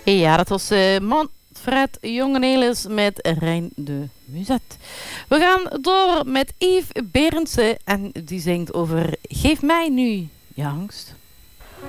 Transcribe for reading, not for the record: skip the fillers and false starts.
Ja, dat was Manfred Jongenelis met Rein de Muzet. We gaan door met Yves Berendsen en die zingt over Geef mij nu je angst.